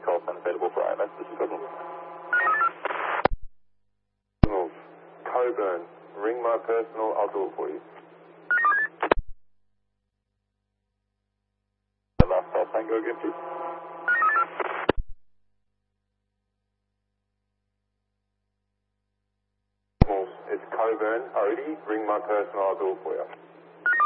call sign available for IMS. This is Coburn. Coburn, ring my personal, I'll do it for you. Last call sign, go again, please. It's Coburn, Odie, ring my personal, I'll do it for you.